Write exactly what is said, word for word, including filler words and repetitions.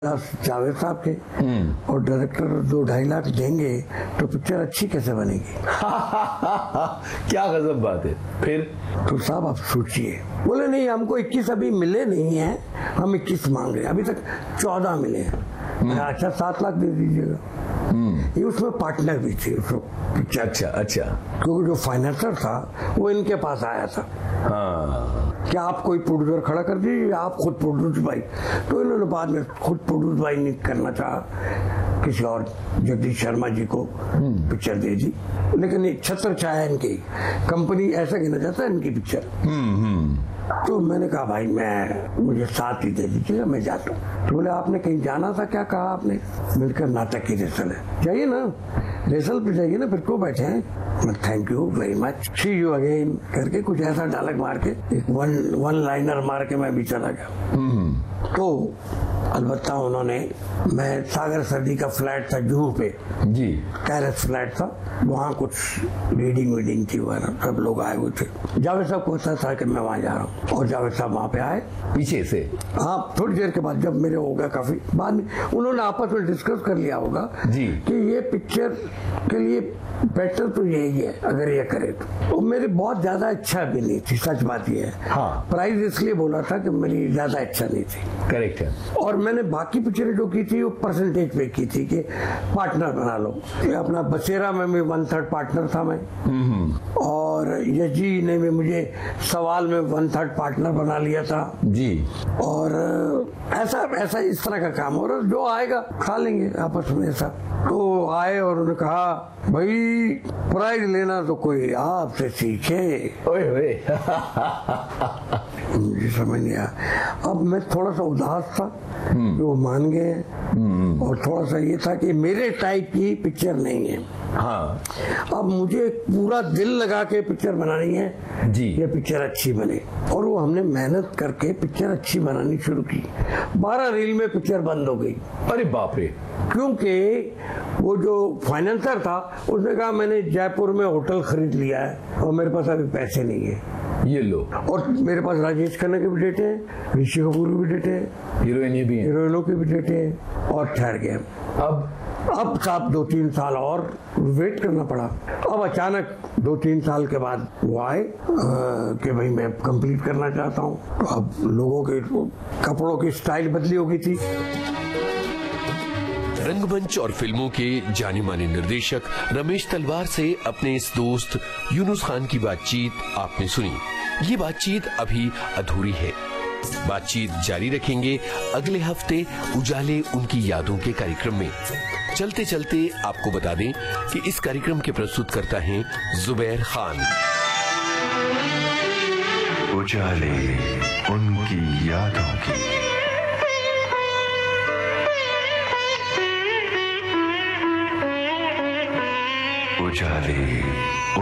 जावेद साहब के और डायरेक्टर दो ढाई लाख देंगे तो पिक्चर अच्छी कैसे बनेगी। क्या गजब बात है। फिर तो साहब आप सोचिए, बोले नहीं हमको इक्कीस अभी मिले नहीं है, हम इक्कीस मांग रहे हैं, अभी तक चौदह मिले हैं। अच्छा सात लाख दे दीजिएगा। ये उसमें पार्टनर भी थे उसको पिक्चर। अच्छा अच्छा, क्योंकि जो फाइनेंसर था वो इनके पास आया था। हाँ, क्या आप कोई प्रोड्यूसर खड़ा कर दीजिए या आप खुद प्रोड्यूस भाई, तो इन्होंने बाद में खुद प्रोड्यूस भाई नहीं करना चाहा, किसी और जगदीश शर्मा जी को पिक्चर दे दी। लेकिन एक छत्र छाया इनकी कंपनी ऐसा गिना जाता है इनकी पिक्चर। तो मैंने कहा भाई मैं मुझे साथ ही दे दीजिएगा, मैं जाता हूँ। तो बोले आपने कहीं जाना था, क्या कहा आपने? मिलकर नाटक की रेसल है, जाइए ना रेसल पे जाइए ना, फिर क्यों बैठे हैं। Thank you very much, C you again करके कुछ ऐसा डायलॉग मार के एक वन वन लाइनर मार के मैं भी चला गया। तो अलबत्ता उन्होंने, मैं सागर सर्दी का फ्लैट था जुहू पे जी, कैरेस फ्लैट था, वहाँ कुछ रीडिंग वीडिंग थी, वगैरह सब लोग आए हुए थे। जावेद साहब को पता था कि मैं वहाँ जा रहा हूँ और जावेद साहब वहाँ पे आए पीछे से। हाँ, थोड़ी देर के बाद जब मेरे हो गया काफी, बाद में उन्होंने आपस में डिस्कस कर लिया होगा जी कि ये पिक्चर के लिए बेटर तो यही है अगर ये करे तो। तो मेरी बहुत ज्यादा इच्छा भी नहीं थी, सच बात ये है। हाँ, प्राइस इसलिए बोला था कि मेरी ज्यादा इच्छा नहीं थी। करेक्ट है। और मैंने बाकी पिक्चरें जो की थी वो परसेंटेज पे की थी कि पार्टनर बना लो। ये अपना बसेरा में भी वन थर्ड पार्टनर था मैं, और यजी ने भी मुझे सवाल में वन थर्ड पार्टनर बना लिया था जी। और ऐसा ऐसा इस तरह का काम, और जो आएगा खा लेंगे आपस में ऐसा। तो आए और उन्होंने कहा भाई प्राइज लेना तो कोई आपसे सीखे। ओए ओए। मुझे समझ नहीं आया। अब मैं थोड़ा सा उदास था कि वो मान गए, और थोड़ा सा ये था कि मेरे टाइप की पिक्चर नहीं है। हाँ, अब मुझे पूरा दिल लगा के पिक्चर बनानी है जी, ये पिक्चर अच्छी बने। और वो हमने मेहनत करके पिक्चर अच्छी बनानी शुरू की। बारह रील में पिक्चर बंद हो गई। अरे बाप रे। क्योंकि वो जो फाइनेंसर था उसने कहा मैंने जयपुर में होटल खरीद लिया है और मेरे पास अभी पैसे नहीं है, ये लो। और मेरे पास राजेश खन्ना के भी डेटे हैं, ऋषि कपूर के भी डेटे हैं, हीरोइन भी है, हीरोइनों के भी डेटे हैं, और ठहर गए। अब अब साहब दो तीन साल और वेट करना पड़ा। अब अचानक दो तीन साल के बाद वो आए कि भाई मैं कंप्लीट करना चाहता हूँ। तो अब लोगों के कपड़ों की स्टाइल बदली हो गई थी। रंगमंच और फिल्मों के जाने माने निर्देशक रमेश तलवार से अपने इस दोस्त यूनुस खान की बातचीत आपने सुनी। ये बातचीत अभी अधूरी है, बातचीत जारी रखेंगे अगले हफ्ते उजाले उनकी यादों के कार्यक्रम में। चलते चलते आपको बता दें कि इस कार्यक्रम के प्रस्तुतकर्ता हैं जुबैर खान। उजाले उनकी यादों की। उजाले